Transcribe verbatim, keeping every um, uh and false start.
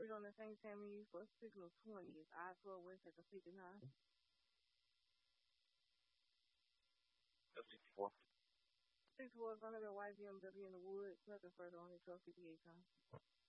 three on the same time you use for a signal twenty. It's I twelve West at the fifty-nine. fifty-four. Six four is under the white B M W in the woods. Nothing further on the twelve fifty-eight time.